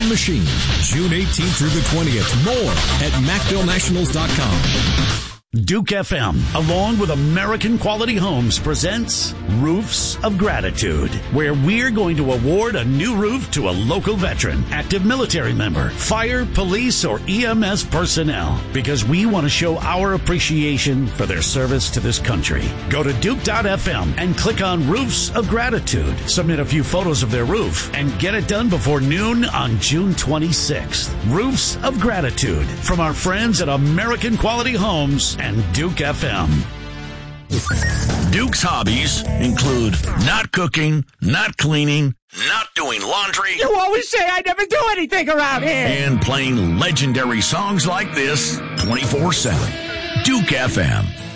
Machine, June 18th through the 20th. More at MacDillNationals.com. Duke FM, along with American Quality Homes, presents Roofs of Gratitude, where we're going to award a new roof to a local veteran, active military member, fire, police, or EMS personnel, because we want to show our appreciation for their service to this country. Go to Duke.fm and click on Roofs of Gratitude. Submit a few photos of their roof and get it done before noon on June 26th. Roofs of Gratitude from our friends at American Quality Homes and Duke FM. Duke's hobbies include not cooking, not cleaning, not doing laundry. You always say I never do anything around here. And playing legendary songs like this 24/7. Duke FM.